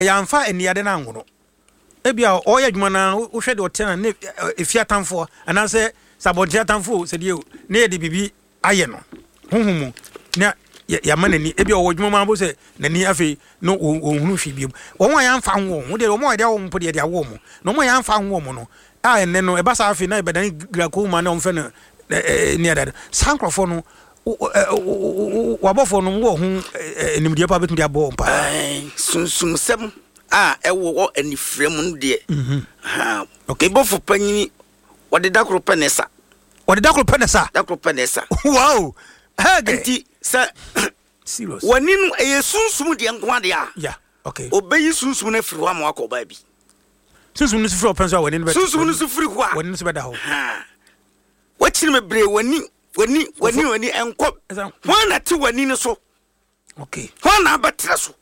yamfa eniade na ngono ebia oya adwuma na wo hwe de otena na efia tamfo anase sabotia tamfo se de na ye de bibi aye no honhumu na ya manani ebia wo adwuma ma bo se nani afi no ohunu hwe bi won wa yamfa ho wo de wo mo de wo mpo de awo mo no mo yamfa ho mo no a enne no eba sa afi na ebedan grako ma na omfe no ni adada sankrofo no wabofo no wo hu enimdie pa betu de abo mpa sunsum sem ewo anifrem no de ha okay bofo panyini wode dakro penesa wow hage sa serious wani no sunsum de nko ade a yeah okay obeyi sunsum na firi wa ma akoba bi sunsum no firi openso wani no be sunsum no firi ho a wani no be da ho ha wachiri me bre wani enko wana ti wani no so okay wana abatra so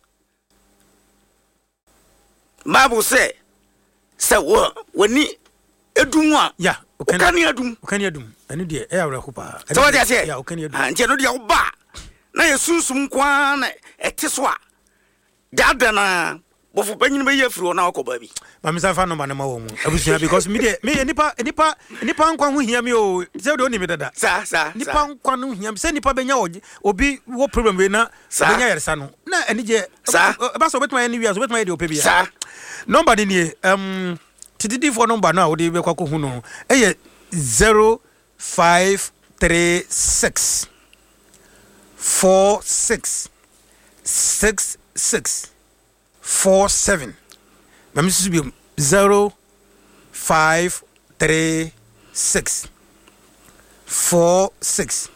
Bible say wani edum a yeah okani adum ani de e awra kupa so what you say yeah okani adum anje no de oba na yesunsum kwa na etiso a dada na bofu panyin be yefiri na akoba bi mami sa fa number na ma wo mu abusua because me nipa nkwa ho hia me o se de oni me dada sa nipa nkwa no hia me se nipa benya obi wo problem we na benya yeresa no na ani je ba so betuma ni wia so betuma de opebia sa number ni TDD for number na wo de be kwako hu no eye 0536 46 66 47 mami susu bi 0536 46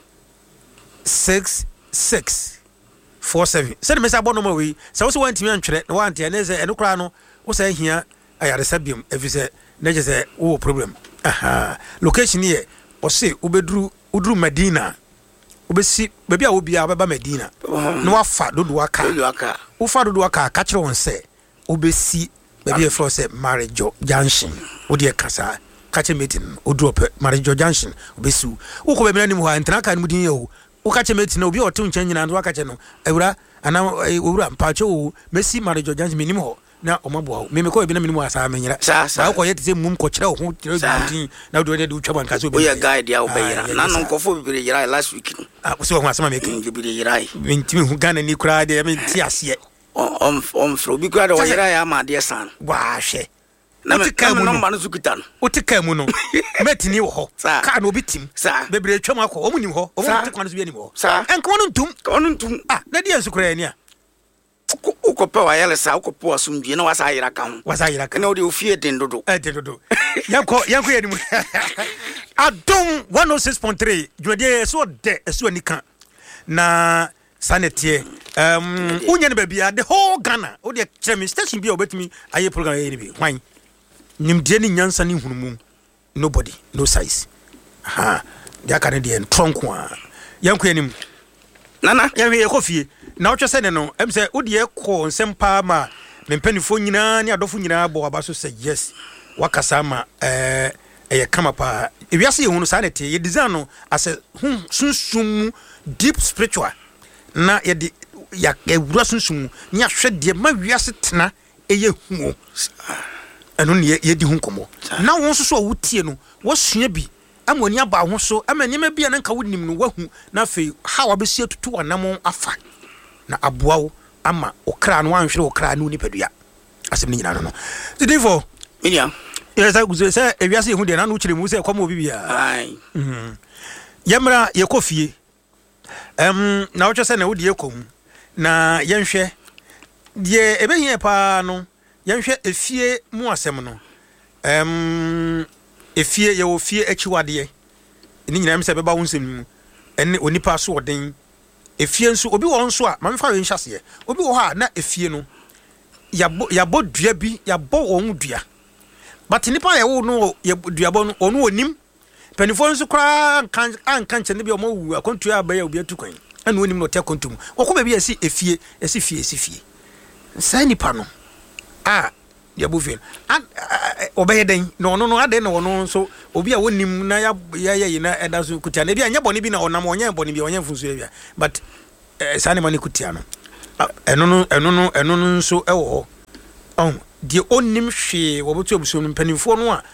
66 47 send me say abono ma we say wo want me antwere na want ya na say eno kra no wo say hia ayare sabium efi say na je say wo problem location here o say udru Medina obesi baby a obi a baba Medina no wafa dodo aka ufa dodo aka ka kire won se obesi baby e fro se Marriage Junction odi e kasa ka kire meeting odu op Marriage Junction obesi wo ko baby anim ho antena ka nimudin ye o wo ka kire meeting obi o to nchen nyina ndo aka kire no ewura ana owura mpache o mesi Marriage Junction minim ho na omabo me ko ebi na minimu asa menyira ba ko yete se mum ko kire ho kire din na do de utwa banka so be ya guide ya obeyira na no nkofo bibire yira last week so ho asama me kin bibire yira mentimi hu Ghana ni kura de me ti ase fro bi kura de yira ya ma de san wa hwe na me kam no ma no zukita no utika mu no metini wo ho ka no bitim bibire twam akọ o munim ho o mu tikwa no so bi anim ho enko no ntum na de ensu kura ni a ukopa wa yale sa ukopo asumdie na wasa yira kan na odi ofie dendodo yanko yedi mu adom 106.3 dwode so de eso anika na sanetie unya ne babia the whole Ghana odi chemi station bia obetumi aye program aye bi hwan nimdie ni nyansa ni hunumu nobody no size dia kan de tronko a yanko yanim nana yawe ekofie na otwese ne no em se odi ekọ nsempa ma mempanifo nyina ne adofo nyina bo aba so say yes wakasa ma eye kama pa ewiase ye hunu sa ne te ye design no as sunsum deep spiritual na ye de ya ewura sunsum nya hwe de ma wiase tena eye hu eno ne ye di hu komo na won so so wotie no wo sua bi amoni aba ho so amani ma bia na nka wonim no wahu na fe ha wabesi atutu wanam afa na aboawo ama okra no anhwere okra no nipadua asem nyina no therefore minia yesa guze se ewiase hu de na no kire mu se kwama obi bia ai yamra ye kofie na wo twese na wo de yekom na yenhwe de ebehie pa no yenhwe efie mu asem no efie ye wo fie achiwade ni nyina mse beba wonsem mu ene onipa so oden efie nso obi wo nso a ma me fa we nhase obi wo ha na efie no yabo dua bi yabo won dua but nipa ye wo no duabo no onu onim penifo nso kra anka nche ne bi o ma wu akontu aba ya obi atukwan ene onim no te kontum wo ba bi esi efie esi fie sai nipa no yabo fie obeye den no ade na wono nso obi a wonim na ya na eda so kutia na bi anya boni bi na onam onye boni bi onye mfunso ya but sane mani kutia no eno no nso ewo the onim hwe wo betu abuso no mpanimfo no a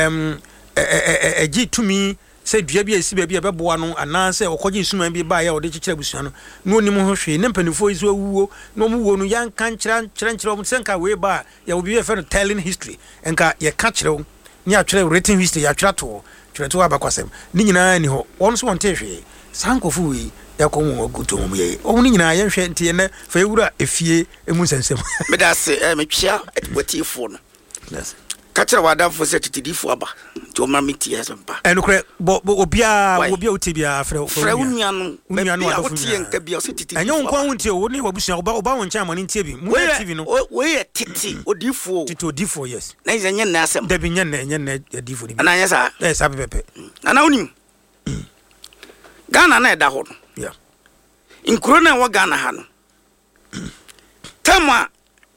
agi tumi se dua bi esi ba bi beboa no ananse okoje suman bi ba ya ode kikira abuso no no onim ho hwe ne mpanimfo iso awuwo no mu wo no yan kan kyerɛ o senka we ba ya obi be fe no telling history enka ye ka kyerɛ ni atwerɛ written history ya atwerɛ to kyerɛ to abakwasem ni nyina ni ho won so won te hwe sankofu wi yakomu oguto mu ye oni nyina ye hwe ntie ne fa ewura efie emu sensem me da se me twia etifo no yes ka kyerɛ wadamfo se titidifo aba to ma metie asempa enukre obia utibia frɛ unia no bia wotie nka bia se titidifo enyo nkwa wontie wo ne wabusua oba won kyan mane ntie bi mu tv no we ye titi odifo titi odifo yes na ize nye na asem da bi nye na odifo ni na anya sa yes abepepe ana unim Ghana na eda ho no yeah inkuro na wo Ghana ha no tama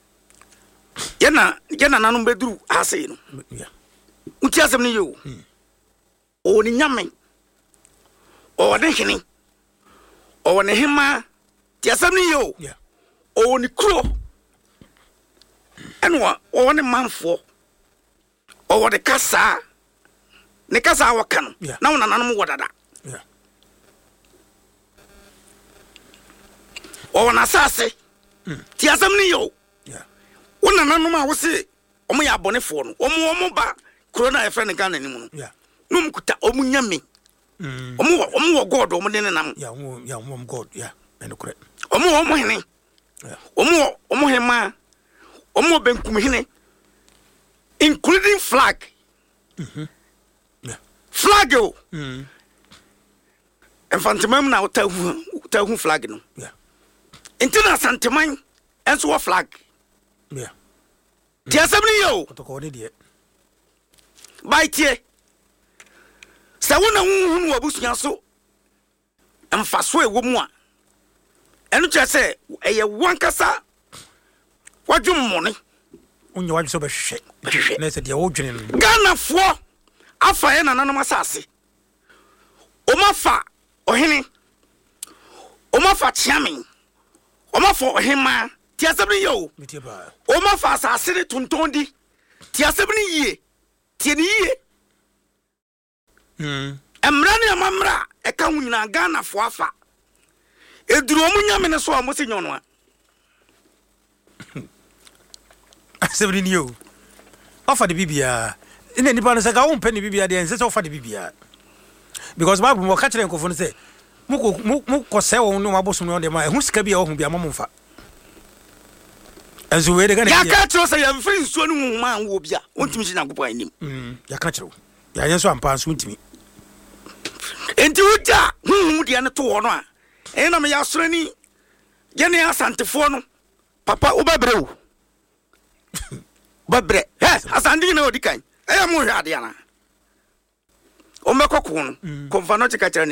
yana nanu beduru ase no yeah uti asem ni yo o ni nyame o ne hene o ne hema ti asem ni yo yeah o ni kuro enwa o ne manfo o de kasa ne kasa wa kan na wona nanu wodada yeah o na sase ti asem ni yo wona nanom a wo se omo ya abonefo no omo ba corona e friend Ghana ni mu no yeah num kuta omo nyame omo god omo de nenam yeah omo god yeah enukre omo hene yeah omo hema omo benkum hene including flag yeah flag o enfantemam na utahu flag no yeah intina santeman enso wo flag yeah ti asabni yo otoko de de baitie sa wona hunu wabusunya so emfaso ewo mu a enu kye se eye wankasa wadwummone onye wadwo so behwehwe na se de wodwene no Ghana fo afa ye nananom asase omafa ohene omafa chiamin omafa ohema ti asabni yo omafa asase ne tontondi ti asabni yie ti ni yie emra ne amamra e ka hunyina Ghana fo afa eduru omu nyame ne so amosi nyono a asabni ni yo ofa de bibia ina nipa no se ka won pani bibia de ense se ofa de bibia because bible mo ka kire nkofo no se muko se won no maboso no de ma ehu sika bia ohun bia mamfa enso we de Ghana ya ka kire se ya mfiri nsuo no hu ma wo bia ontimi hye nyankopɔ anim ya ka kire ya yenso ampa nso ontimi enti wuta hu de ne to wo no a na me ya sorani gene asantefo no papa ubabre wo babre asandi na odikan mo hwa de ana o mekoko no konfa no chika kire ni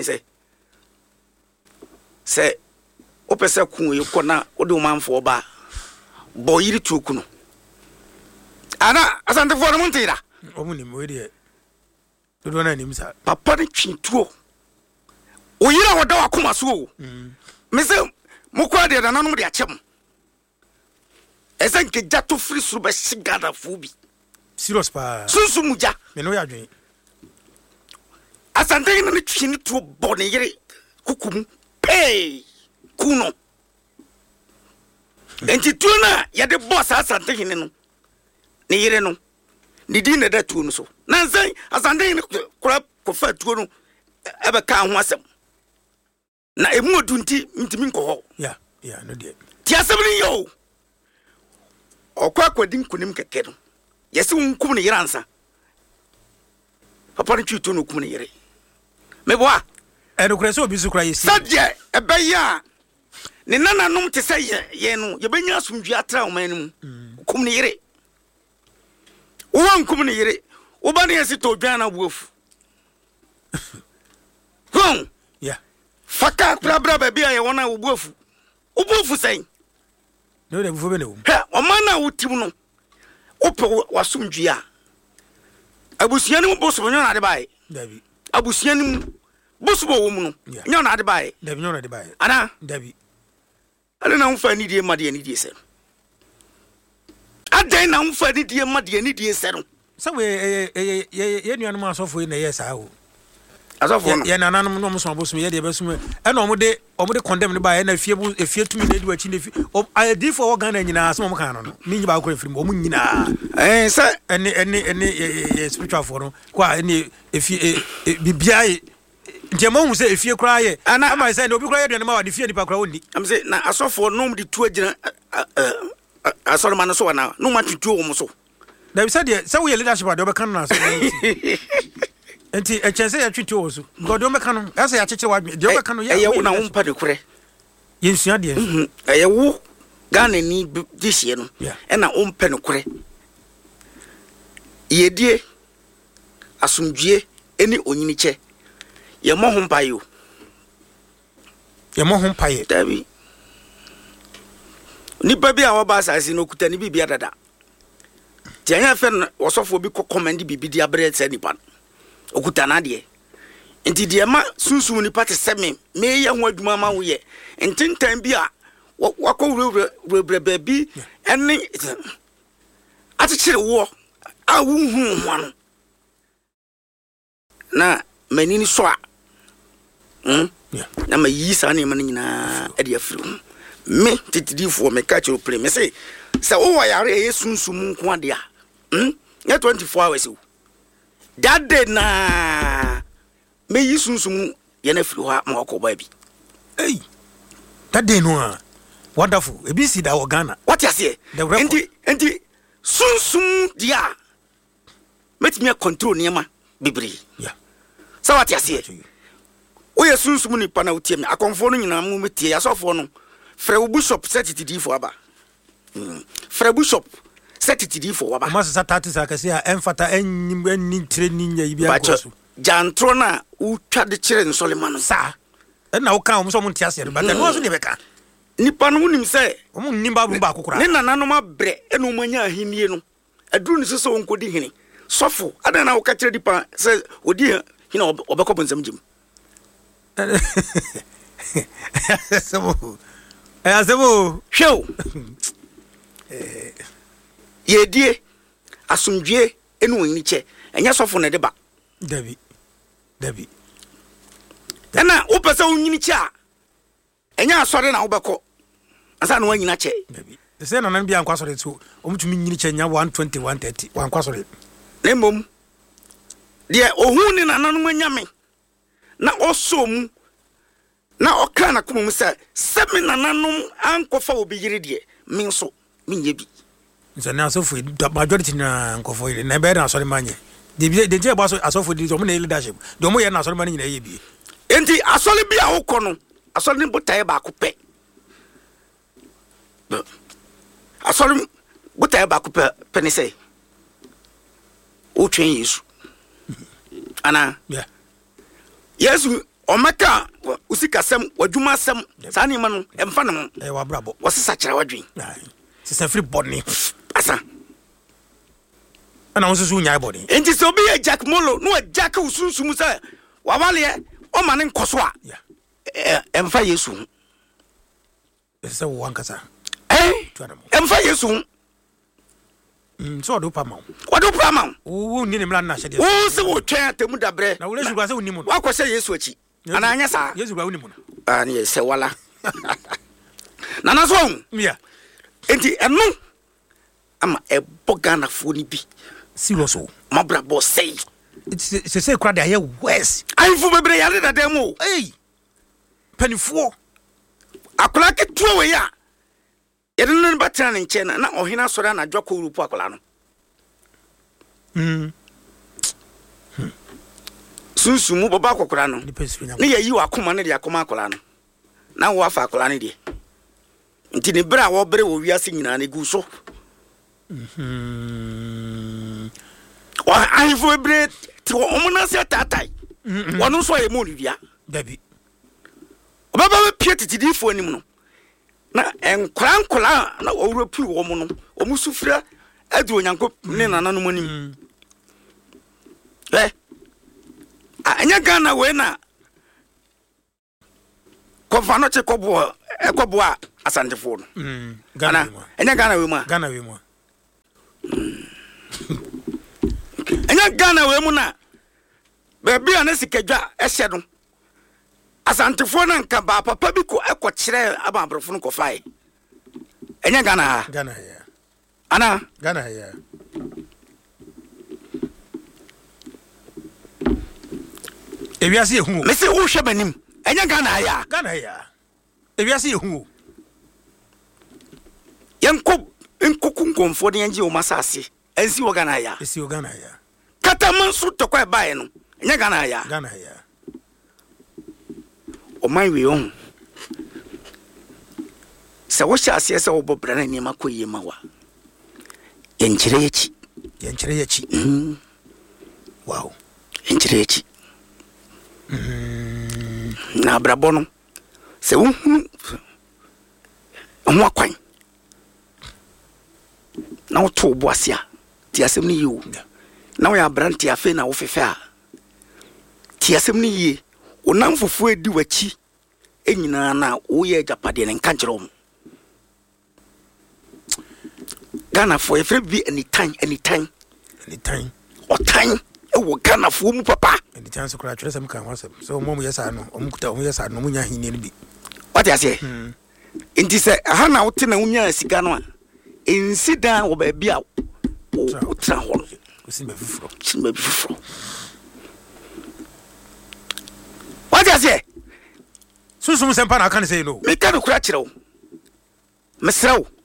se o pese ku yi kona o de o manfo ba bo yiri tuku no ana asantefo no muntira o munim we de do na nim sa papa ne twituo o yira woda wakoma so o me se mokwa de nanom de achem esenke jato free suru be sigada fubi serious pa sunsu muja me no ya dwen asante ne twini to bone yire kukum pay kuno enti tuona ya de boss asante hine no ne yire no ne di ne da tuo no so na nsan asante hine kura kofa tuo no ebe ka ho asem na emu odunti ntimi nko yeah no de ti asebni yo okwa kwadi nkunim keke no yesi unkum ne yira nsa papa ne twito no kum ne yire meboa enukre so obi sukra yesi sadje ebeya ne nananom te se ye no ye benya asumdwi atra o manum kum ne yire wo nkum ne yire wo ba ne yesi to dwan na buafu yeah faka brabra ba bia ye wona wo buafu sen no de bufo be ne wo o mana wutim no ope wasumdwi a abusuani boso nyo na de bae dabi abusuani boso wo mu no nyo na de bae dabi nyo na de bae ana dabi ale na mfa ni die ma de ni die se adan na mfa ni die ma de ni die se no so we ye nuanu ma asofo na ye saa o asofo no ye nananom no mo so abosom ye de besum e na omode condemn ne ba ye na efie tumi na di wachi ne fi adifo wo Ghana nyina so mo kan no ni nyi ba ko efiri mo nyina se ene spiritual for no kwa ene efie bibia Njema hu se efie kra ye ama se na obi kra ye de na ma wa de fie nipa kra woni am se na asofo no de tu agina asoroma no so na no ma tutu wo mo so na bi se de se wo ye leadership ade obeka no na so enti e chense ya tutu wo so god obeka no ase ya cheche wa de obeka no ye wo na wo mpa de kure ye nsua de ye wo Ghana ni dihie no e na wo mpa no kure ye die asumdue eni onyini che ye mo ho mpayo dabi ni baby a woba asase no kuta ni bibia dada ti anya fe wosofo bi comment bibi dia bre tse nipa okuta na de enti de ma sunsum nipa te seme me ye ho adwuma ma wo ye entintan bi a wakɔ baby ene atechire wo a wo hu ho no na manini so a na ma yi sa na ma nyina e de afiri me titidifo me ka chiro play me say wo wa yare e sunsum nko ade a ya 24 hours that day na me yi sunsum ye na afiri ho ma ko ba bi hey that day no wonderful e bi si da wo Ghana what you say enti sunsum dia metimi control niema bibiri so what you say oye sunsum ni pa na utie me akonfo no nyina mu metie asofo no frɛ bishop setitidi fo aba frɛ bishop setitidi fo aba ma sa tati sa kase a emfata enni tre ni nya ibi akoso jantro na utwa de kire nsolema no sa na wo ka wo so mo ntiase de bata no so de beka nipa no nim sɛ wo mo nim ba bu ba kokora ne nananom abrɛ eno manya ahenie no aduru ne so wonkodi hene sofo ada na wo ka kire dipa sɛ odi hina obekɔ bonsam jim Azebo show yedie asumdue enu onyini che enya sofo ne de ba dabi na wo pese onyini che a enya asore na wo beko asa na wanyina che dabi de se na nan bia nkwasore so omutumi nyini che nya 120 130 wankwasore lemom de ohun ni nananu anyame na osom na oka na komum se semi nananum ankofa obi yire de min so minye bi nso na asofo majority na nkofo yire na be na asore manye de je ba so asofo di so mo na leadership do mo ye na asore manye nyina ye bi enti asole bi a wokɔ no asole ni botae ba ko pɛ asole botae ba ko pɛ ne sɛ o twen Yesu ana Yesu omeka usika sem wadwuma sem sani ma no emfa no wa brabo wasesa kira wadwen sesa free body asa ana wonso nya body enti so be Jack Molo no Jack usunsum say wabale o ma ne nkoso a emfa Yesu sesa wo wankasa emfa Yesu so do pama wo ni ne mla na hye de wo se wo twen atemu dabre na wo lesu kwa se woni mu no wakɔsɛ Yesu achi ana anya sa Yesu kwa woni mu no ani se wala nana so mia enti eno ama Ghana fo ni bi serious o mabra boss say se se kwa da ye west ai fu bebre ya da dem o panifo akola ke tuo we ya yede no batran ne nche na ohina sori na dwako urupu akola no sunsumu baba akokora no ne yayi wa akoma ne de akoma akola no na wo afa akola ne de nti ne bra wo bere wo wiase nyina ne gu so wa ai fu bebre ti wo omuna se tatai wono so ye mo ndia dabi obaba be pie titidifo anim no na enkola na owuropi wo mo no omusufra adu onyanko ne nananum anim anya Ghana we na kofano che kobo a asantefo no Ghana anya Ghana we ma Ghana we mo enya Ghana we mu na baby ana sikadwa ehye no asantefo na nka ba papa bi ko ekɔkyerɛ ababrofo no kɔfae enya Ghana ya ana Ghana ya ewiase ehu me se wo hwɛ banim enya Ghana ya ewiase ehu yenko nkonfo de yenje o masase ensi wo Ghana ya esi wo Ghana ya kata manso tokwa bae no enya Ghana ya o man we on se wo hya ase se wo bobra na ni makoye mawa yenkyere yachi wow yenkyere yachi na brabo no se wo ho akwan na wo to bo ase a ti asem ni yiwo na wo ya branti afi na wo fefe a ti asem ni yie onam fufu edi wachi enyina na wo ye japade ne nka kyerɛ wo Ghana for every be anytime or time e wo Ghana for mu papa anytime so kra kyerɛ sɛ mka wasɛm so mo yesa no omukuta mo yesa no munya hinni no bi what you say enti sɛ aha na wo te na wonya sika no a insida wo ba bia wo tra ho simba fufuro what you say susum sempa na kan say no me ka no kra kyerɛ wo mesrɛ wo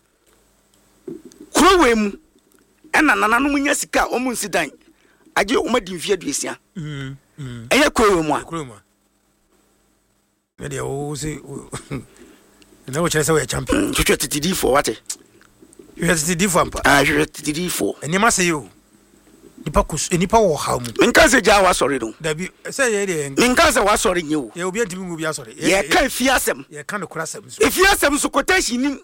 kurowe mu ena nananom nya sika o mu nsidan age o madi mfia duesia eye kurowe mu a me de o se na wo kyerɛ sɛ we champion twetwe TTD for what you have TTD for ampa you TTD for eni ma say yo nipa wo ha mu menka sɛ gya wa sorry no da bi sɛ ye de menka sɛ wa sorry nye wo ye obi antimi ngu bi asɔre ye ka fiasem ye ka no kurasem so fiasem so quotation nim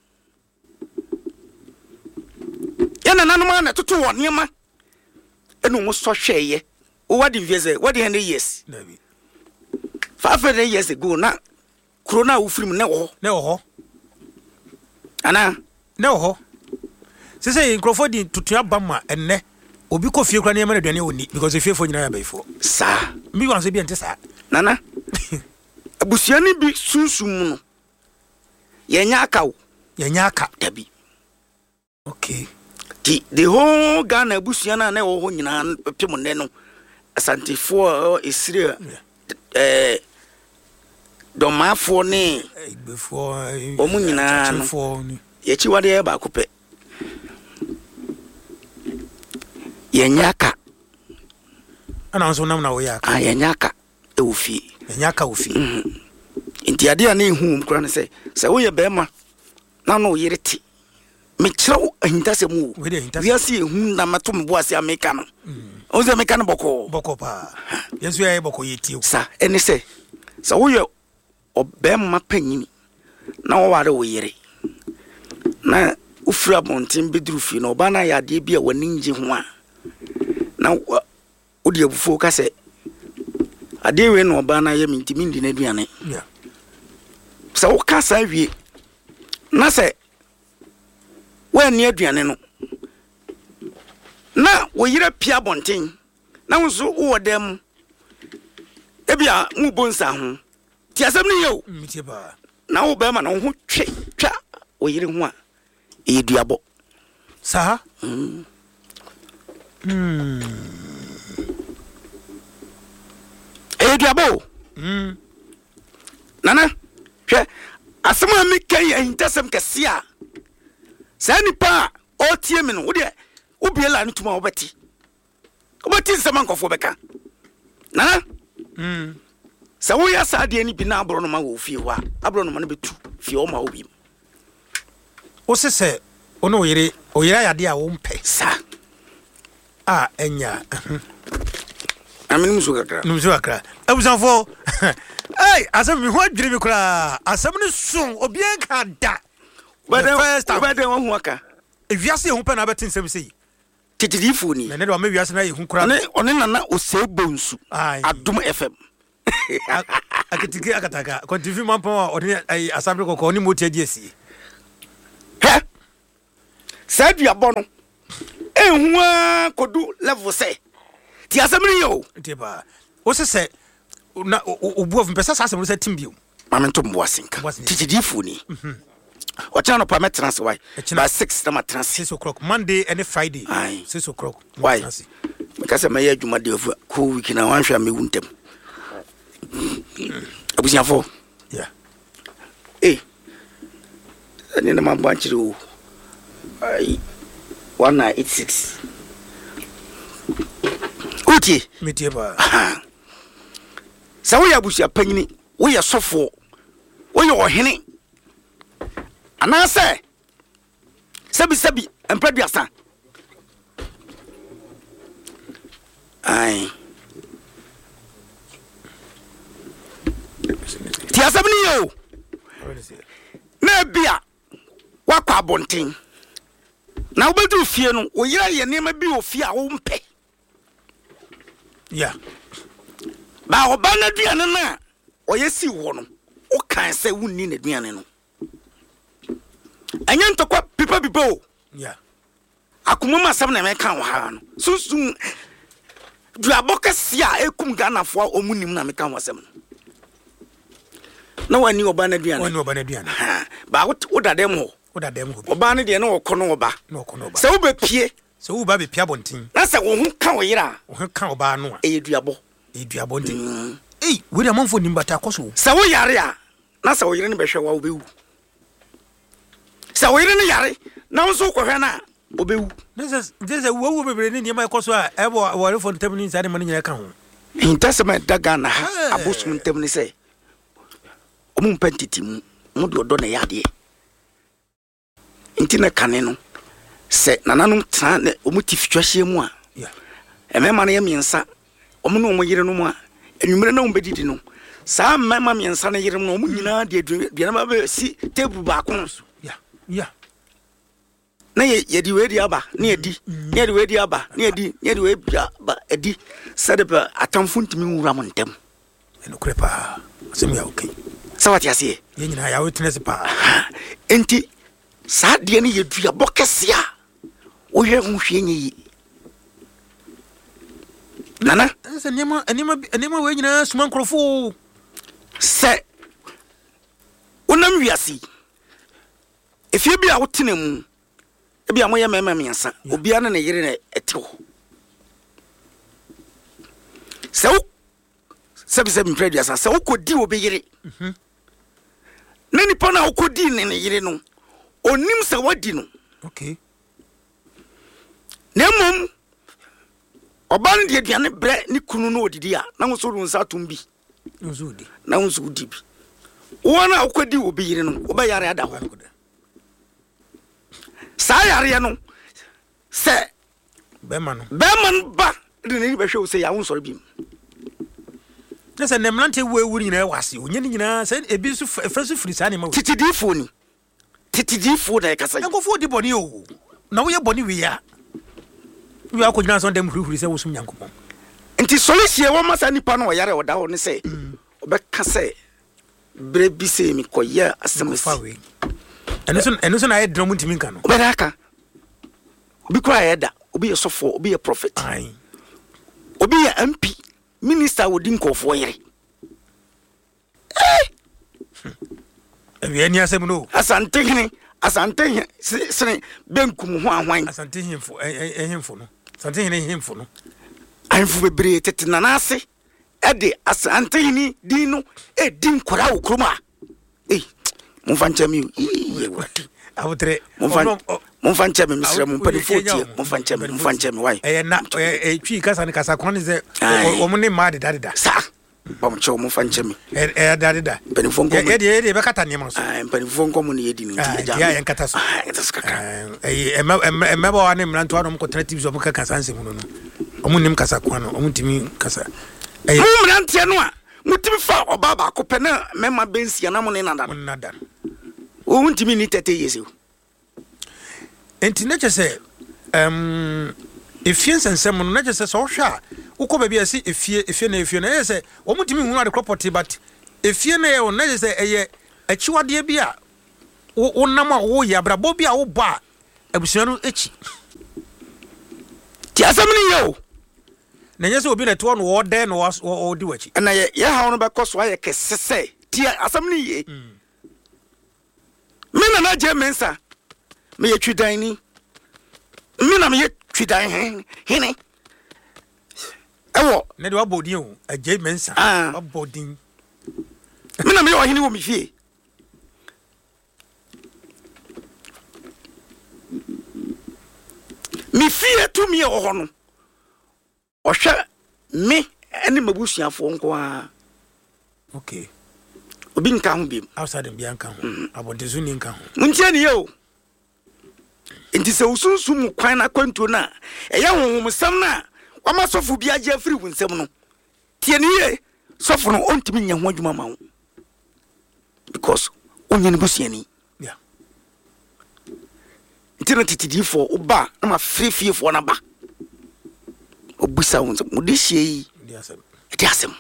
yana nanoma na toto wo niema enu mo so hweye o wadi vieze wadi 100 years da bi 500 years ago na corona wo film na wo ho ana na wo ho sese nkrofo di tutua bama enne obi ko fie kra na yema na aduane oni because fie fo nyina ya baifo sa mbi wan se bi ente sa nana abusuani bi sunsum no yenya aka dabi okay the whole Ghana abusuana na wo ho nyina pepem ne no asantifo esire domafo ne befo omu nyina no yechi wade ba kopɛ yenyaka ana nso nam na wo yaka yenyaka e wo fie yenyaka wo fie nti ade a na ehu mkura ne sɛ wo ye bema na no yereti me kyerɛw ahintasɛm wo wiase ehu na mato me boase ameka no o se meka no bɔkɔ pa yesu ya bɔkɔ yetio sa ene sɛ wo ye obema panyini na wo ware wo yere na ufura bontin bedru fie na oba na ya ade bi a wani nje ho a na odi abufo ka sɛ ade we no oba na ya mintimi ndi na duane sɛ wo ka sa wie na sɛ wani aduane no na wo yere pia bontin na nso wo dem ebia mu bonsa ho ti asɛm ne yo mitie ba na wo ba ma na ho twa wo yere ho a eduabo sa eduabo nana hwɛ asɛm a mekai ahintasɛm kɛse a saa nipa o tie me no wo de wo biela no tuma wo bɛti nsɛm ankɔfo bɛka nana sɛ wo ya saa de ni bi na abro no ma wo fie ho a abro no ma no betu fie o ma wo bi o se ono oyere ya de a wo mpɛ sa a enya amini muso kakra abusanfo hey asem mi ho adwire mi kura asem ne son obien ka da Obede won hu aka ewiase hu pe na beti nsem sei titidi fu ni na ne do ma wiase na ye hu kura one nana osebonsu adum fm akitiki akataka kontifi mampo oni asamble kokko oni moti adi asi he sadua bo no ehua kodu level say ti asɛm yo ti ba o se na obu of mpesa sa asɛm se timbio mamento mbo asinka titidifo ni Wacha no permit transfer why by 6 na transfer 6 o'clock Monday and Friday 6 o'clock why because my adwuma dey of cool week na wan hwa me wuntem abusia fo yeah ani na mabanchire o 1986 uti metie ba sa wo ya abusia panyini wo ya sofo wo ya ohene anase sabi empeduasa ai ti asabni yo na bia wakwa abonten na obedu fie no oyira ye nema bi ofie a wo mpe yeah ba obana duane na oyesi wo no o kan se wunni na duane no anya ntokwa pipa bibo yeah akumuma asem na me kan wo ha no sunsun du abokasi a ekum ganafo omunim na me kan wo asem na wani obana duane ba wo dadem ho obana de na okono oba se wo be pie se wo ba be pia bontin na se wo hu kan wo yira wo hu kan oba no a eduabo ntin we dey amanfo nimbata koso se wo yare a na se wo yire ne behwe wa obewu se wo yire ne yare na wo so kohwe na obewu this wo bebre ne niam koso a ebo wo refo ntamni sade man nyina ka ho intasema daga na abosum ntamni se omu mpantiti mu de odo na yade intina kane no se nananum tra ne omu tifitwahye mu a emema na yemiensa omu no omu yire no mu a enwumere na ombedidi no sa mema miensa na yire no omu nyina de aduana ba be si table ba ko na yedi wedi aba na yedi yedi wedi aba na yedi wedi aba edi sadeba atamfu ntimi wura mo ntem eno krepa asem ya okay sawati asie ye nyina ya witness pa enti sa de ne yedua bokese a wo hwe hu hwe nyi nana se enema we nyina suma nkrofo se unam wiasi efie bia wotenemu bia moye mema miensa obia na yire na etewo se wo sebi mpreduasa se wo kodi obeyire na nipa na wo kodi ne yire no onim se wadi no okay na mom oban de aduane bre ni kunu no odidi a na nso ru nsa tumbi nzudi na nso udi bi wona wo kodi obeyire no obeyare ada ho sa yare no se beman ba de ne be hwe se ya won sori bi nese nemlante wo ewuri nyina wase onye nyina se ebi so fresu free sa ne ma titidifo na kasa yankofo di boni o na wo ye boni wi ya wi akonyina so dem hurihuri se wo sum yankopon nti solution wo masa nipa no yare oda ho ne se obeka se bre bi se mi koye asemesi eno so na ye drum ntimi nka no obedaka obi kwa ye da obi ye sofo obi ye prophet obi ye MP minister wodi nkofo yere ebi ani asem no asante sene benkum ho ahwan asante hemfo no asante hemfo no anfu bebre tetena na ase ede asante ni dino edin kora wo kroma Monfanchami awotre monfanchami misra monpanifoti monfanchami why na twi kasa ni kasa kwan ze omune ma de dadeda sa bamcho monfanchami dadeda penfonko ye be kata ne maso penfonko mun ye di ni ya en kata so emeba wa ne mranto wa no ko tratives of kasa nse mu no omunim kasa kwan no omutimi kasa mrantie no a mutimi fa obaba ko pena mema bensia na mo ne nada o untimi ni 30 years enti na chese efie nsensem no na chese so hwa ukọ ba bia si efie na yese o mutimi hu ade property but efie na ye na chese eye achiwade bia wo nam a wo ya brabo bia wo ba abusuanu echi ti asam ni yo na nyese obi na to no wo de no wo di wachi na ye ha no be koso aye kesese ti asam ni ye me na je mensa me ye twidan ni me na me ye twidan hene ewo na de wabodin o aje mensa wabodin me na me yo hene wo me fie mi fie tu mi ho no ohwe me ene mabusuafo nko a okay obi nka ho biem outside dem bia nka ho abodezu ni nka ho muntie ni yo enti se usunsu mu kwan na kwantuo na eye honhom sam na wama sofo bia je afiri wunsam no tie ni ye sofo no ontimi nya ho adwuma ma wo because onye ne busuani yeah ntino titidifo oba na ma fiefo na ba obusa wonso mudihie di asem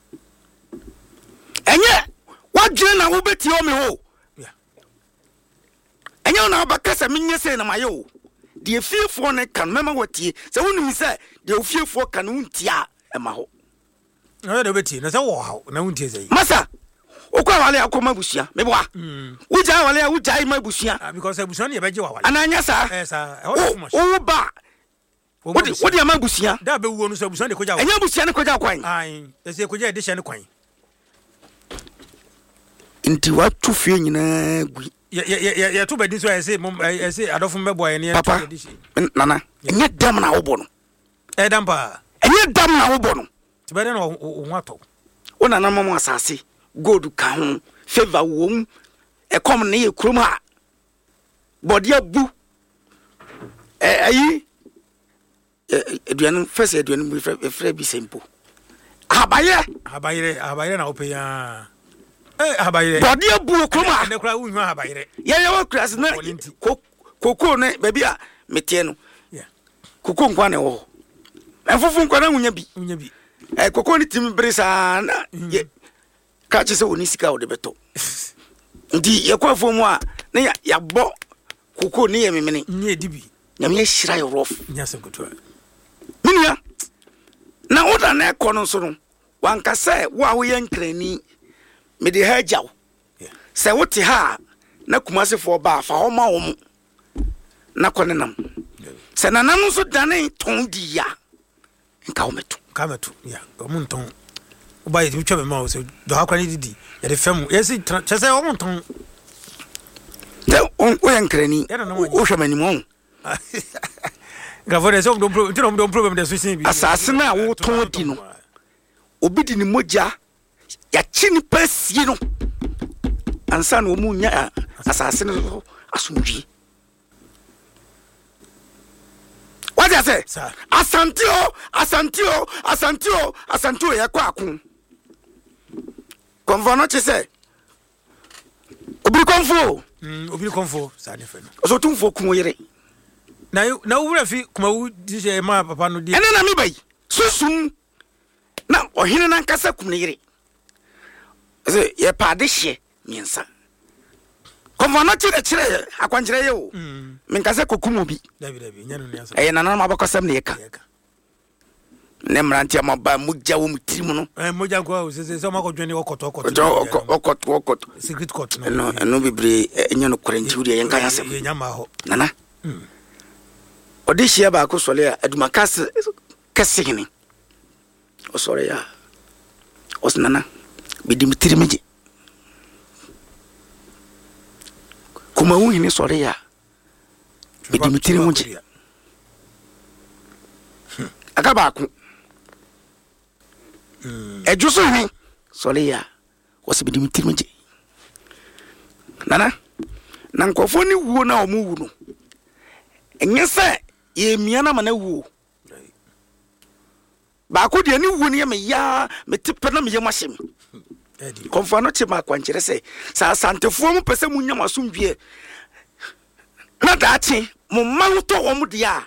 enye wadwene na wobeti o me ho yeah enye na abakasa menye se na mayo de fiefo ne kan mema watie se wonumi se de fiefo kan wontia ema ho na de obeti na se wo ha na wontie sei masa okwa wale akoma busia meboa wuja wale wuja ima busia because busia ne beje wa wale ananya sa sa o ba wodi ama busia da be wuo no so busia ne koja wa enya busia ne koja kwan ai ese koja edition ne kwan inti watu fie nyina gui ya to bedin so ese adofo mbebo ya ne papa nana enya dam na wo no dam pa enya dam na wo no tibere no wo ato ona na mama asase gold ka ho favor wom e kom ne ye krom ha body abu ayi eduan first eduan free bi sempo abayire na opeya abayire body abu krom ha ne kra unhu abayire ye wo kras na koko ne baby a metie no koko nkwa ne wo enfufu nkwa na unya bi koko ni timi brisa na ye ka che se oni sika o de beto ndi ye kwa fo mu a na ya bo koko ni ye memene ni edibi nyame ye hira ye rof nya se kuto minia na oda na ekono so no wanka se wo a wo ye nkrani me de ha jaw se wote ha na kumase fo ba fa ho ma wo mu na kone nam se nanam so dane ton di ya nka wo meto kameto ya omunton oba yiti twa be ma o se do ha kwani didi ya de fam yesi chese omunton de o yankrani o hwamani mo gavore so do problem de so sin bi asase na wo ton di no obi di ni moja ya chini pasie no ansa na o mu nya asase no asumdwi what I say asantio ya kwa akun konvono che say obiri konfo sa de fe no so tumfo kun yire na wura fi kuma wu di je ma papa no di ene na mi bai susum na ohine na nkasa kun yire se ye pa de hye miensa konvono chire akwanjire ye o menkasa kokumu bi dabi nyano ne asa nana ma bakosam ne yeka ne mranti amaba mugja wo mutirim no mugja ko se ma ko dwene okoto secret court no bibre enye no korenti wuri yenka yasem nyama ho nana odishia ba ko sole a adumakas kasihini o sore ya osnana bidimitirimije kuma wuhini sore ya bidimitirimuje akaba ku ejuso ni sole ya osibidimitirimuje nana na nkofo ni wuo na omu wu no enye se ye miana ma na wuo ba ko de ni wuo ni me ya me tipe na me ye mahyem konfa no che ma kwankire se sa santefo mu pese mu nyama sumdwe na daachi mo manto wo mu dia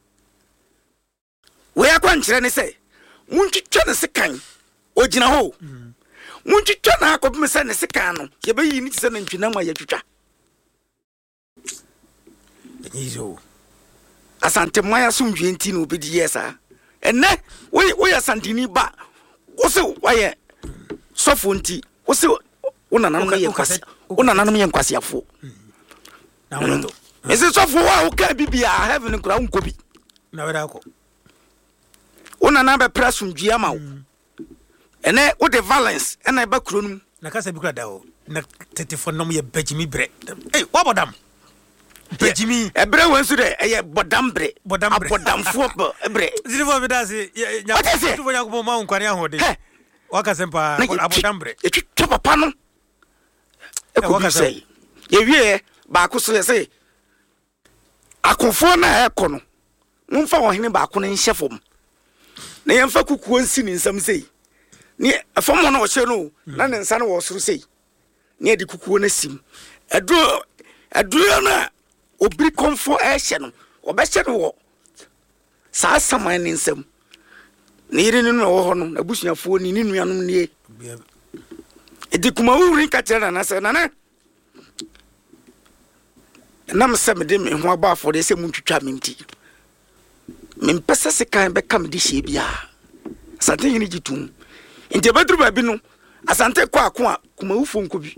we akwankire ne se muntwitwa ne sekan ogina ho muntwitwa na akobme se ne sekan no ye bayi ni se na ntwina ma ya twitwa ezo asante maya sumdwe nti no bi di yesa enne we asantini ba wo se waye sofo nti wo se una nanom ye nkwase afo na wono ese sofo wa wo ka bibia heaven kura wo nkobi na weda ko una na be presumdwe ama wo ene wo de violence ena ba kronum na kasa bi kura da ho na tetifo nom ye bajimi bre wa bodam bajimi ebre wansu de eye bodambre abodamfo bre zilifo bi da se nya tu bonya ko ma nkwani ahode waka sempa abodambre etwa papa no ekobi sei ye wie ba ko so sei akonfo na ekono mumfa wo hene ba ko no nhefom na yemfa kukuo nsi ni nsam sei ni afom no wo hye no na ne nsa no wo soro sei ni edi kukuo na sim aduro na obri konfo ehye no obehye no wo saa saman ni nsam ni ire ni no wo ho no abusuafo ni nuanom nie edi kuma wurin ka tera na se na nam se me de me ho abafo de se muntwitwa me nti mempesa se kan be kam de hye bia asante hini gitum nti bedru ba bi no asante kwa kuma wufo nkobi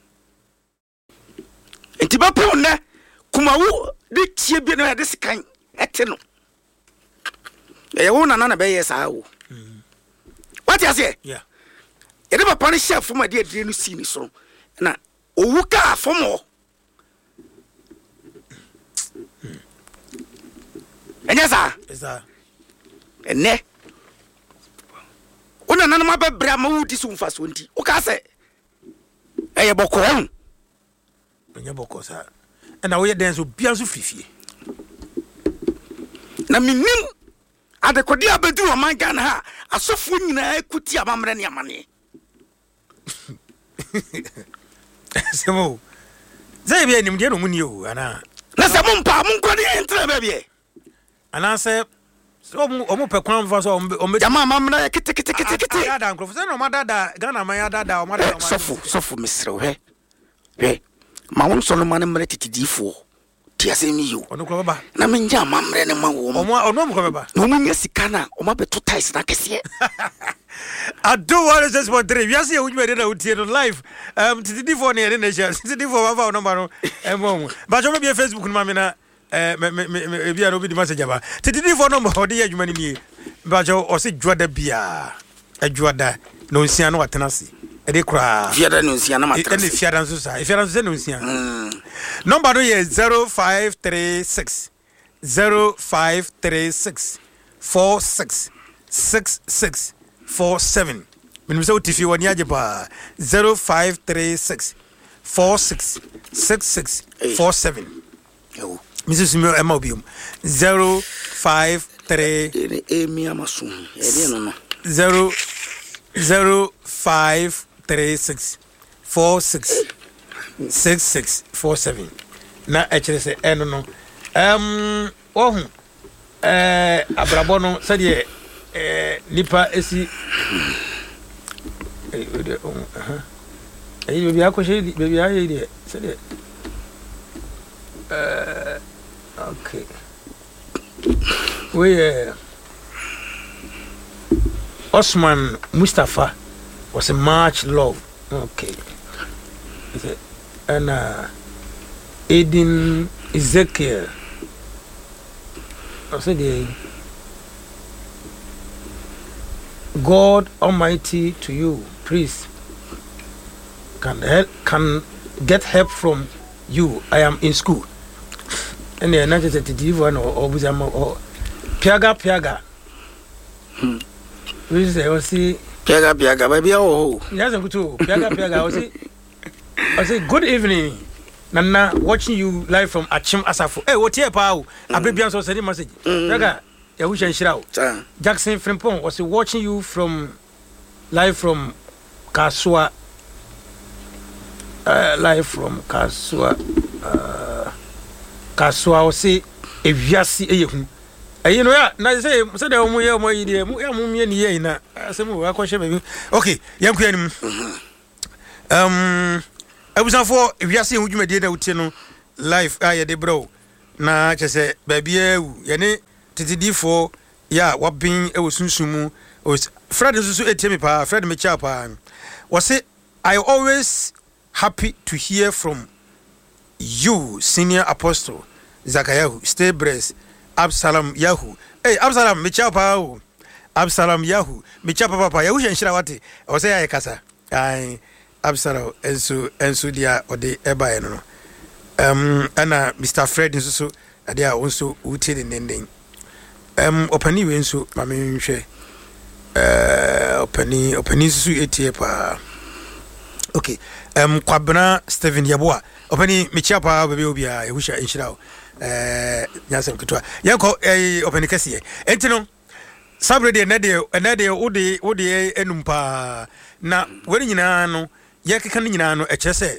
nti ba pon ne kuma wu de tie bi na de se kan ete no e wo na be yesa wo what you say yeah e de ba pan chef ma de adire no si ni so na owu ka afomo Enyasa esa enne ona nana ma bebra ma wudi so mfa so nti o ka se eye boko on onye boko sa na wo ye den so bia so fifie na minim adekodi abedu o man Ghana ha asofo nyina ekuti amamre ne amane semo zai bia nim de no muni o ana na se mo mpa mo nkodi entra ba bia ana se omo pe kwan fa so o jama mamna kete ya da nkrofo se no ma dada Ghana ma ya dada o ma dada sofo misro he ma won so no ma ne mre titidifo ti asemi yo ono ko baba na me nja mamre ne ma wo ono mo ko baba no mu nyasika na o ma beto ties na kese ado wale just for 3 we see you dey na utie no live titidifo ne ne nation titidifo baba ono ma no mo ba jo me be Facebook no ma me na me bia no bi di message ba titidifo no mo de adwuma ni ba jo o se dwoda bia adwoda no nsia no watenase e de kra fiada no nsia na matrase e de fiada nso sa fiada nso no nsia number no ye 0536 466647 minimum so tifi woni age pa 0536 466647 yo Mrs. Mobium 053 emi amasu e de no 0536 466647 na actually say eno no ohun abrabo no say de nipa esi baby akoshe baby aye de say de okay we Osman Mustafa was a much love. Okay. And Aiden Ezekiel. I said, God Almighty to you, please can get help from you. I am in school. And then I just said, or Piaga. We say, "Oh, see, Piaga, baby, oh, yes, I'm good. Piaga, I say, good evening, Nana. Watching you live from Achim Asafo. Hey, what here, pal? A baby answer said message. Piaga, ya wish and shroud. Jackson Frimpong was watching you live from Kasua. Live from Kasua. Kasua, I say, if you see you know, na say so dey omo ye omo yi dey mu me ni ye na asemu wa kwhye baby okay yanku yanim abusan for if you see hudwuma dey na utie no live aye dey bro na kyɛ sɛ baabi awu yɛne tetedifo ya wabin ewo sunsumu Fred nso etemi pa Fred mecha pa wɔse I always happy to hear from you senior apostle Zakayahu stay blessed Absalom Yahu hey Absalom mecha pa o Absalom Yahu mecha papa Yahu hyenhyira wate wɔse ya kasa ai Absalom enso dia ode eba no ana Mr Fred nso ade a wonso wutie den opani we nso ma me nhwe opani nso etie pa okay kwabena Steven Yeboa opani mechia pa bebe obi a ehusha enhyira o nyasem ketwa yenko opani kase entino sabre de na de ode enumpa na wani nyina no yekeka no nyina no ekyese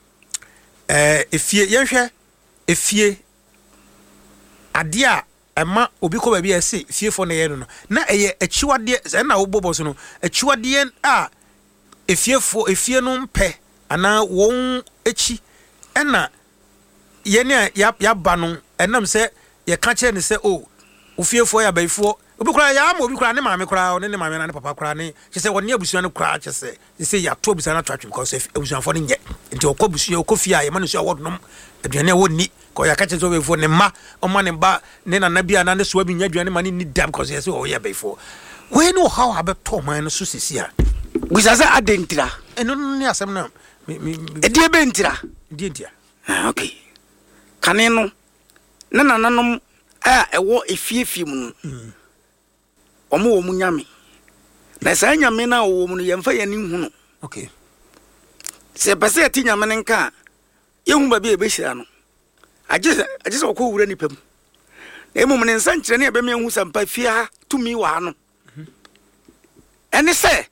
efie yenhwe efie ade a ema obi ko baabi ese fiefo na ye no na eye achiwade na wobobo so no achiwade a efie no mpe ana won echi na ye ne ya ba no enam se ye ka kire ne se o ofiefo ya baifo obi kura ya ma obi kura ne maame kura ne maame na ne papa kura ne kise woni abusuan no kura kise se ya to abusuan na twatwe because abusuan fo ne nye nti okobusuan okofia ye ma no so awodnom aduane woni ko ya ka kire so baifo ne ma o ma ne ba ne na bia na ne so abi nya aduane ma ne ni dam because ye se o ye baifo we no how abeto man no so sisia gusaza adentira eno ne asem na edie bentira die ntia okay kane no na nananom a ewo efie mu omo wo mu nyame na sa nyame na wo mu no yemfa yani hu no okay se pese ati nyame nka yehu ba bi ebehira no agye se okọ wura nipam na emu ne nsa nkyere ne ebe me hu sampa fie ha tumi wa no ene se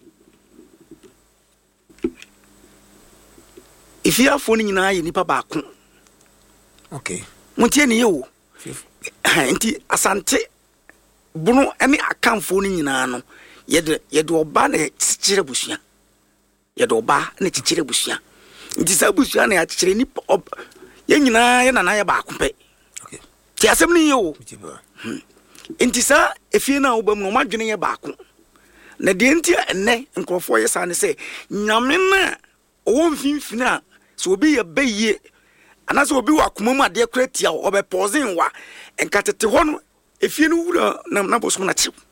ifie afo ni nyina ye nipa ba ko okay mutie ne yewo enti asante bunu ene akamfo ni nyina no yede oba na chichire busua yede oba na chichire busua nti sa busua na ya chichire ni ye nyina ye na ya ba ko pe okay ti asem ni yewo enti sa efie na oba mu ma dwene ye ba ko na de enti ene nkrofo ye sa ne se nyame na owo mfimfina so obi ye beye anase obi wa komamu ade kratia obe pausing wa enkatete ho no efie no wura na bosom na chiw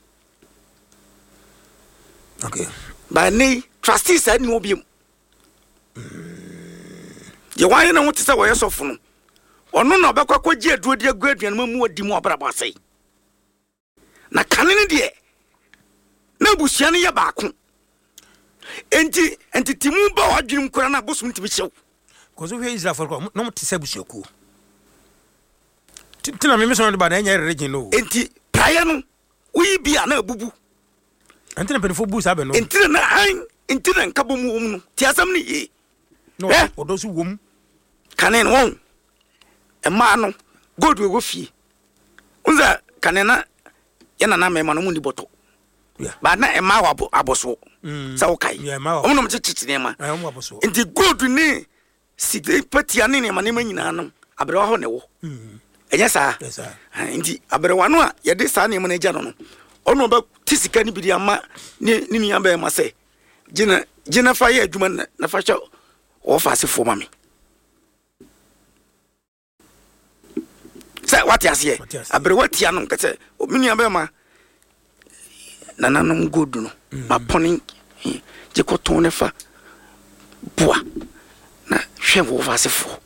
okay ba nei trustees ani obi ye wan na wote se wo yesofo no ono na obekwa kwaji aduo de aguaduan mamu odi mu obrabo asai na kanene de na busia ne ye ba ko enti timu ba wadwunim kura na bosom tibi chew kozo we Israel for no mo tise busuaku tina me meso no ba na nya region no enti praye no uyi bia na abubu enti na penfo bu sa be no enti na nkabo mu no ti asam ni ye no odo su wom kanen won ema no god we go fie unza kanena yana na mema no mu ni boto ba na ema wa aboso sa wokai omo no chichine ma enti god ni side patia ne ma ne nyina no abrewa ho ne wo enya sa enti abrewa no a ye de sa ne ma na gya no ono ba tisika ni bidi ama ni nua ba ma se gina fa ye adwuma na fa cha wo fa se fo ma me sa wati ase abrewa tia no kete nua ba ma nananom godu no ma poni je ko ton ne fa boa na hwe wo fa se fo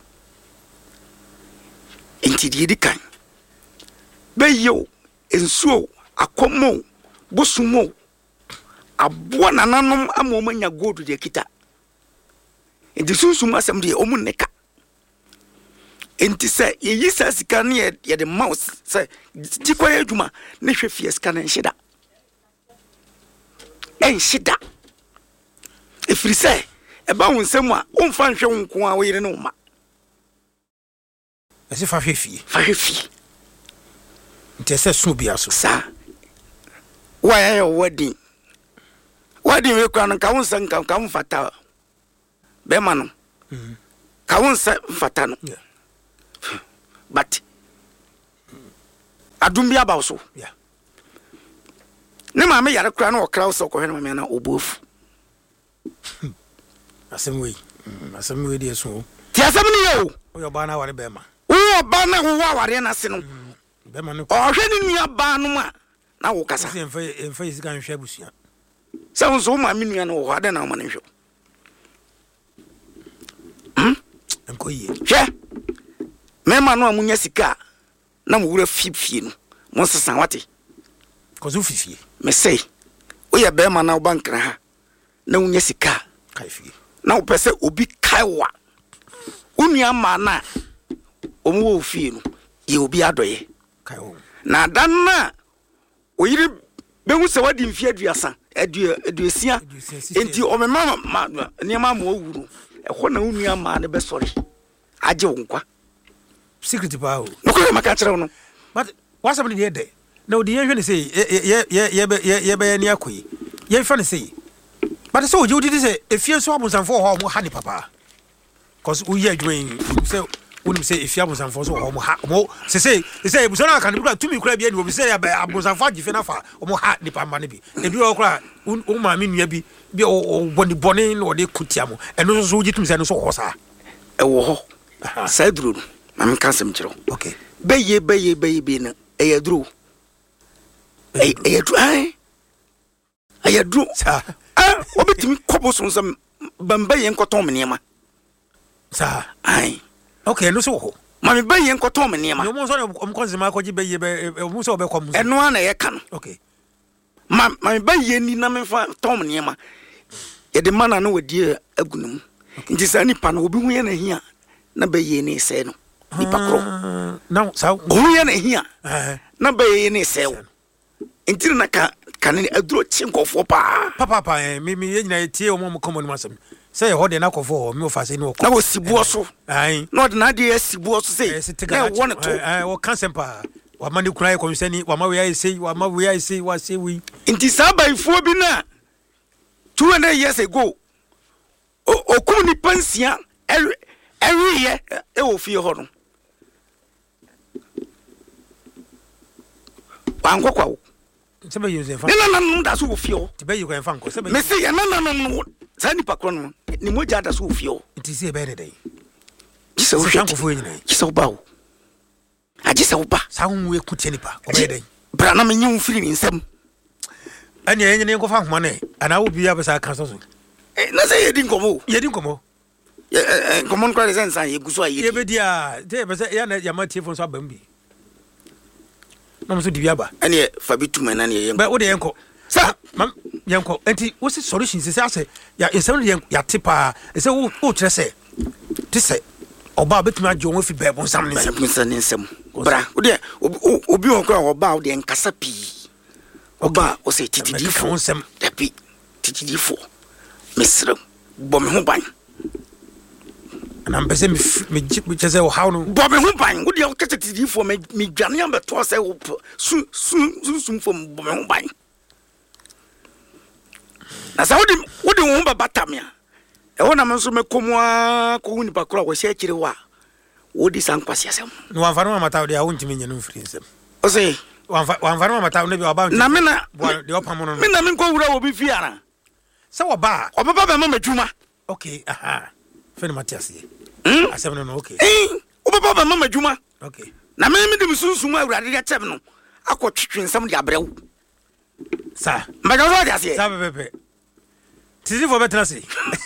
enti di kan be yo ensuo akomo bosumo aboa nananom amomanya godu de kita enti sunsum asem de omu neka enti se yeyi sa sika ne ye de mouse se dikwa adwuma ne hwe fie sika ne nhida enhida efiri se eba wo nsem a wonfa nhwe wonko a wo yire ne woma ese fa hwe fie nti ese so bia so sa why your wedding we kan ka won san ka won fata be ma no ka won san fata no but adum bi aba so yeah ne ma me yare kra na okra so ko hwe na me na obofu asem we dey so ti asem ni yo o ba na ware be ma o ba na wo ware na se no be ma no o hwe ni nua ba no ma na wo kasa emfa isika nhwe abusia se won ma me nua no wo ade na ma ne hwe enkoye hwe me ma no amunya sika na mo wura fifie no mo sesan wate kozu fifie me say o ye be ma na wo bankra ha na wunya sika kai fie na wo pese obi kaiwa unua ma na omo wo fie no ye obi adoye kai wo na dan na oyire behu se wadi mfie aduasa aduasia enti o me ma ne ma mo wuru e ho na unua ma ne be sori age wo nkwa secret pa o no ko maka kire no but what's happening there no the hwe ne say ye be ni akoyi ye fa ne say but so you did say efie so abusanfo ho mo ha ni papa cause we ye adwen say woni say efie abusanfo so ho mo ha mo say ebusana kan bi tumi kura bi ni obi say abusanfo agife na fa mo ha ni papa ne bi e bi o kura o ma me nua bi o boni no de kutia mo eno so gitumi say no so ho sa e wo ho sa duru ma me kan sem kiro okay beye be na e ya duru e ya duru ai ya duru sa obetimi kobo so nsam bamba ye nkoton me niema sa ai okay no so ho ma me baye nkoton me niema no mo so o ko zima ko gi beye be mo so be ko mo eno ana ye kan okay ma me baye ni na me fa ton me niema ye de mana no wadi agunum nti sa nipa no obi hu ye na hia na baye ni se no nipa kro now sa hu ye na hia na baye ni se wo nti na ka ne aduro chinkofo papa me ye nyina tie o mo komo no asem say ho de na kofo me ofa say no na wo sibuo so ai no de na de sibuo so say na won to wo kansen pa wa mani kura ko nsani wa ma we ai say wa say we nti sabaifo bi na 200 years ago o kum ni pansia every year e wo fie ho no wa nkokwa wo sebe yuse fa na da so wo fie ho ti be yu kan fa nko sebe me say na sani pakro no ni moja da so wo fie ho ti se be ne dai kisa wo shanko fo nyina kisa wo ba wo agisa wo ba sa hu we kutie nipa o be dai bra na me nyu firi ni nsam ani enye ne nko fa homa ne ana wo bia be sa kan so na say yedi nkomo nkomo kwa sense ye guso ayi ye be dia te be say ya na ya ma tie fo so abam bi na mo so di biaba ani fa bitu mena ne ye ba wo de yenko sa mam yenko enti wo se solution se say ya esem ya tipa se wo tre se ti se oba betumi ajo won fi bebo nsam ne nsam bra wo de obi won kwa oba wo de nkasa pi oba o se titidifo nsam dapi titidifo mesro bom ho ban na mpese me chese wo hawo no bom ho ban wo de o kete titidifo me dwane am beto se wo sun fo bom ho ban na sa wo de wo ba batamia e wona me so me komwa ko huni pakura wo se kire wa wo di san kwasi asem no anfano mata de awo ntimi nyanu firi nsem o se anfano mata ne bi oba na me na de opamo no me na me ko wura wo bi fiara se wo ba obaba ba ma dwuma okay fene matias ye asem no okay obaba ba ma dwuma okay na me de sunsun awurade ya kyem no akotwetwe nsam de abrew sa mbaga so de ase sa pepe tisi for better say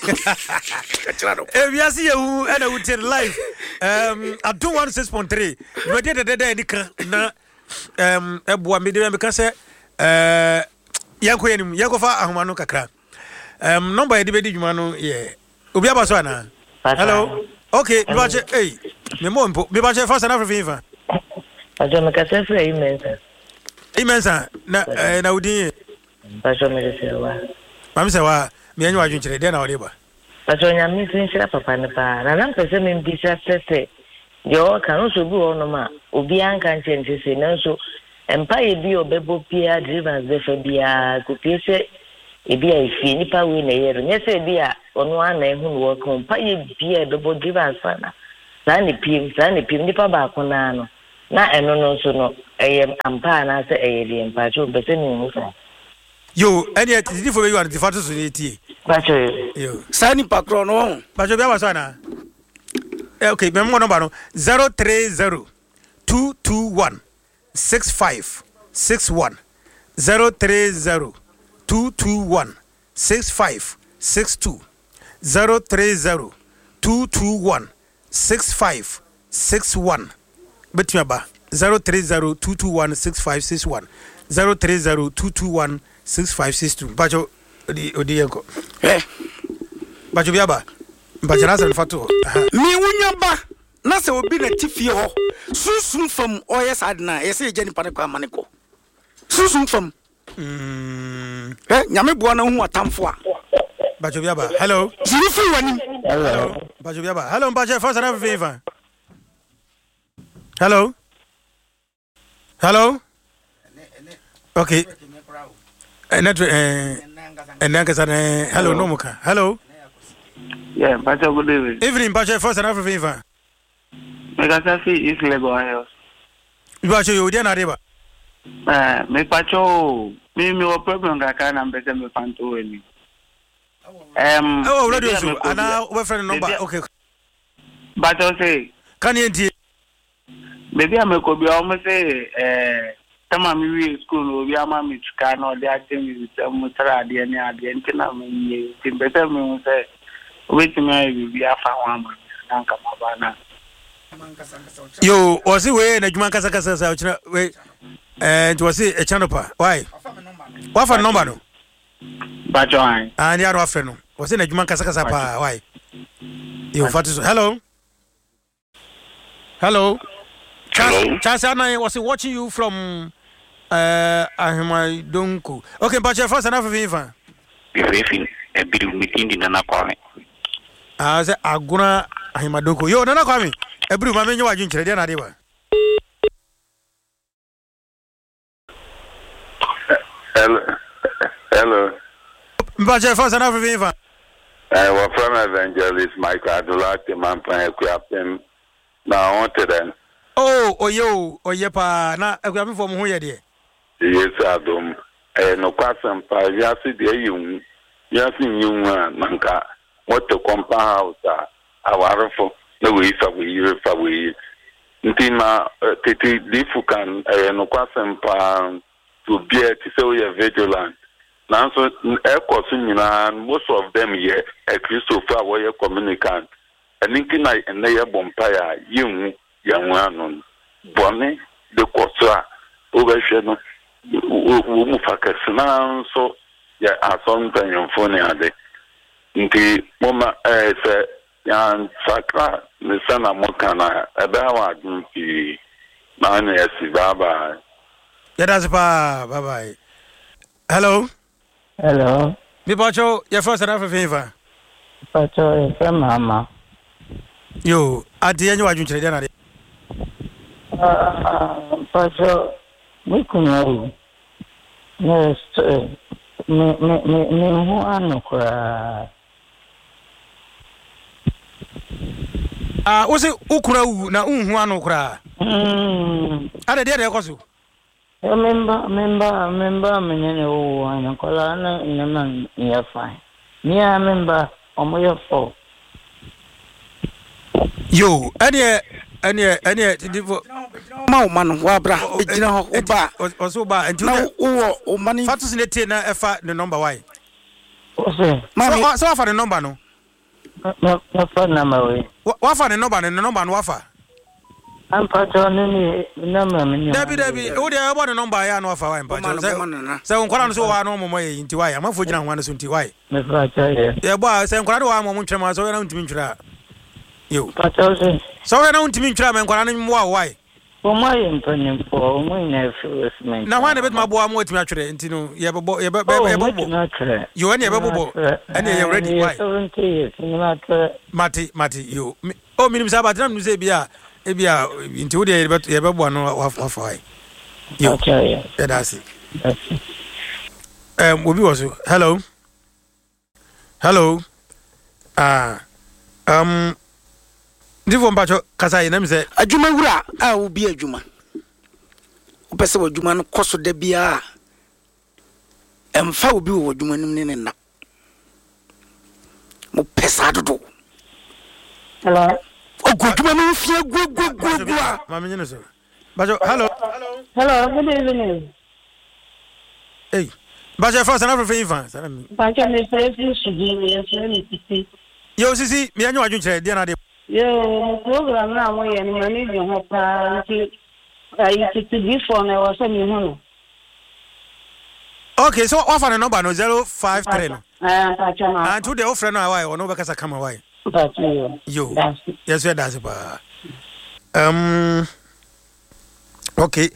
we are see you and we tell live I don't want 6.3 we did the na eboa me de me ka say yanko yenim yanko fa ahoma no kakra number e de bedi dwuma no ye obi abaso ana hello okay me ba che me mo me ba che fa sana fa ajo me ka se free imensa na udin ajo me se wa mam se wa me anyu adwun kire de na ode ba ajo nya mi sin shira papa ne pa na pese me mbisa sese yo kan so bi wo no ma obi anka nche se na so empa ye bi obebo pia drivers de fa bia ko pese e bia ifi nipa we na yero nye se bia ono ana ehu no wo ko empa ye bia bebo drivers fa na saa ne piem nipa baako na no na eno no so no ampa na se de mpa cho be se ni musa yo ene titi fo be you anti fatu so ne tie bacho yo saa nipa kro no bacho bia baso na okay me mo number no 030 221 6561 030 221 6562 030 221 6561 Betiaba 030 221 6561 030 221 6562 Bacho odi yeko Bacho biaba Bacho na se fatu mi wunyaba na se obi na tifie ho sunsun fam oyes adna yese je nipa ne kwa maneko sunsun fam nyame boa na hu atamfo a Bacho biaba hello Zirifu wani hello Bacho biaba hello Bacho first and favor hello okay network hello nomuka hello yeah Bacho good evening Bacho first and favor Megasa fi is Lagos Hills. Bacho you dey na riba me Bacho me o problem ga kana mbese me fanto weni radio so ana we friend number okay Bacho say can you see baby ameko bi o me say tama mi wi school no bi ama mi tuka no dey attend mu tra de ni ade ntina me timbese me say wetimi bi afa wa ma nanka mabana yo osi we na juma kasa sa ochina we osi e channel pa why wa fa number no Bacho an and ya ro fa no osi na juma kasa pa why yo fatu hello Chance I was watching you from Ahimai Donko. Okay, but your first enough of Ivan. If a bit of meeting in an aquarium. I said, Aguna Ahimadoko. Yo, no, coming. A brew, my menu, I drink it. Hello. But your first enough of Ivan. I was from Evangelist Michael Adulati, man, playing now I wanted them. Oh, yepa, na agami for who ye de. Yes, Adam. No question, pa, yasi de you. Yasi you, manka. What to compare house, our for the way for we. Ntina, titi, difukan, no question, pa, to be to say we are vigilant. Now, so, most of them here, a Christopher, where you communicate. And thinking I and they are bompire, you. Young one, Bonnie, the Costa, Ovation, Mufakasana, so, yeah, I saw them phone at the Moma, Yan Sakra, the son of Mokana, about the 9 years, bye. Yeah, that's bye. Hello. Me Pacho, your first enough of favor. Pacho is mama. Yo, at the end, you are doing today. Pacho, we can yes, me who are was it Ukra na unhuano cra? I did a cosu. Remember, me and Colana in a man near fine. Me, I remember on my fault. Yo, any man wabra ejina also ba and o money fatus net na efa the number why Mami, so for the number no phone number what for the number no wafa I'm patron number Debbie o dey about the number ya no wafa why patron say unkwara no so wa no mo ye nti why amafo gina ho no so nti why me patron yeah boy say unkwara wa mo ntwema so na ntimi ntwira yo patron so na ntimi ntwira me unkwara no mo why for my opinion for my nephew na wan bit ma boa mo atimi atwere nti no ye bebo you any bebo and you ready why 70 years mati yo o minim sabat na say bia e bia nti wo de ye bebo no wafa why yo okay yeah that's it obi was hello Ndifo mpacho kasa ye nam se adwuma wura a wo bi adwuma wo pese wo adwuma no koso da bia emfa wo bi wo adwuma nim ne na mo pesa dodo hello ogu adwuma no fie gu mama nyene so bajo hello good evening hey bajo fa sana fa ifa sana mi bajo me fresh shigi ye so ni titi yo sisi mi anyo adwun kire dia na de yo program na mo ye ni mani bi ho pa nti ayi titi before na was me hu. Okay, so offer the number no 053 no. And to the offer no why or no because come why. Yo. Yes, that's ba. Okay,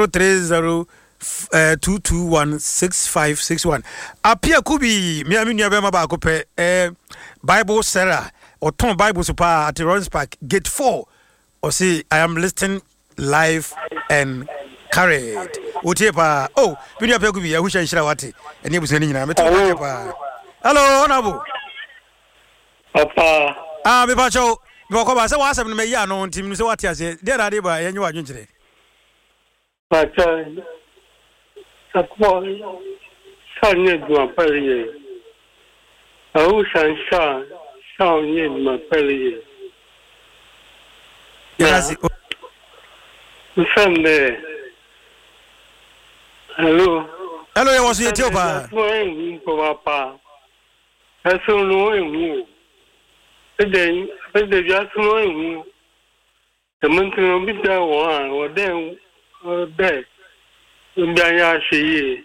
03022165661. Apia kubi mi aminu be ma ba ko pe Bible Sarah or ton Bible super at the Royals Park gate 4 or see I am listening live and carried. Otepa oh video apia kubi ya husha nshira wate eni buso ni nyina meto pa. Hello honorable. Papa Me pa cho me ko ba se wa asem no me ya no ntim se wate ase de na de ba yenye wa dwonkyere. Papa sakwa sanye dwa paliye au shansha sanye ma paliye Yes. Mfende hello You was here too pa. Papa eso no emu ede ya so no emu tementro bi da wa den be ndanya shiye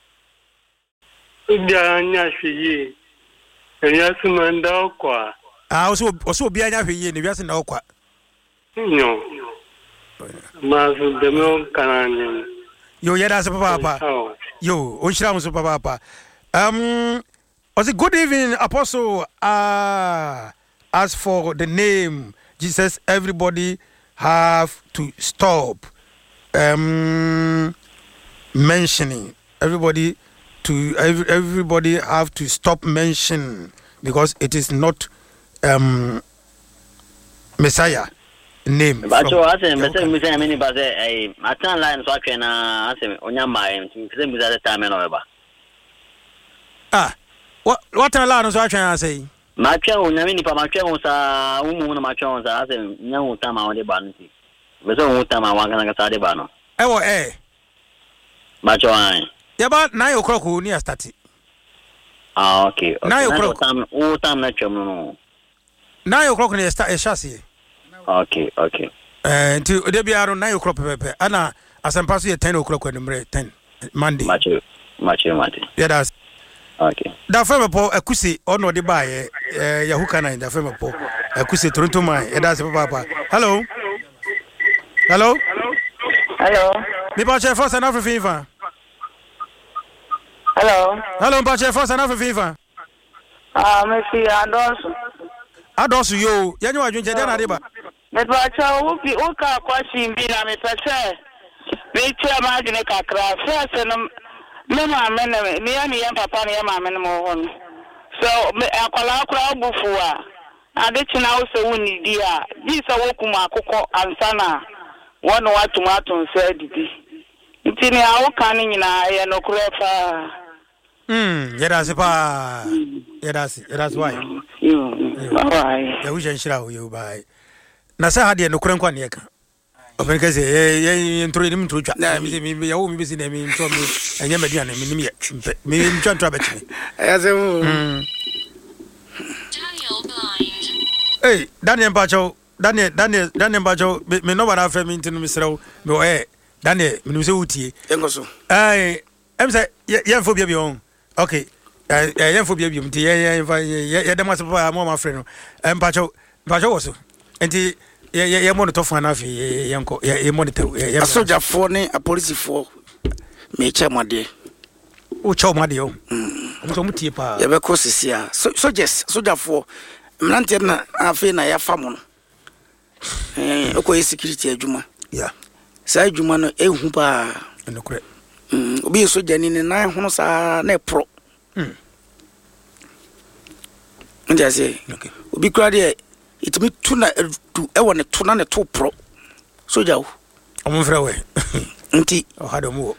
ndanya shiye enya sumanda kwa oso obi anya hwe ye ne wiase na okwa no mazu demo kananye yo yeda se papa yo o shira so papa was it good evening apostle as for the name Jesus everybody have to stop mentioning everybody have to stop mentioning because it is not Messiah name. But you ask him, Messiah many but I can't lie so I can ask him on your mind to the time and over. What a lot of I can say. Macho, Namini Pamacho, Umu Machons, ask him, no time on the bounty. But no time I want to get the banner. Macho, yeah, about 9 o'clock near start. Okay. 9 o'clock. All time not no. 9 o'clock near start a chassis. Okay. To there be around 9 o'clock. Anna, as I'm passing at 10 o'clock when I'm 10 Monday. Macho. Yeah, that's okay. That firm po akusi ono de buy Yahuka na that firm po akusi Toronto man. That's papa. Hello. Me pa chef first and after FIFA. Hello, pa chef first and after FIFA. Messi Adosu yo, yanyu adwunche de na de ba. Me pa cha wo ka question bi na me pese. Me tia ma adwene kakra. First no me ma me me yan papa ne ma me no ho. So me akwala bufu a ade china wo se woni di a bi se wo kuma akokọ ansana wono watomato nse didi. Ntini awo kan nyina ye no krofa. Yedase pa. Yedase why? Why? Ya wuja nshira yo bai. Na sa hade no kran kwan ye ka. Open ka se ye intro ni mtro twa. Na mi ya wo mi bisi na mi ntro mi enya median mi nim ye. Mi ntwa ntwa betimi. Ayase Hey, Daniel Bacho, me no bana fa mi ntinu mi srew me Daniel me se wutie. Engoso. Em say ye phobia bi on. Okay. Ye phobia bi mti ye dem aspa mo ma frɛ no. Bacho wo so. Enti ye monitor fa na fi ye nko ye monitor ye asoja fo ne a police fo me che made. O cho made o. Mo mutie pa. Ye be ko sisia. Soja fo mnante na afi na ya fa mo no. Oko security adwuma. Yeah. Sa adwuma no ehu pa. Enokre. Obi soja ni na hono sa na pro. Okay. Obi kura de itimi tuna du ewo ne tuna ne to pro soja wo omo frɛ we nti o ha do mu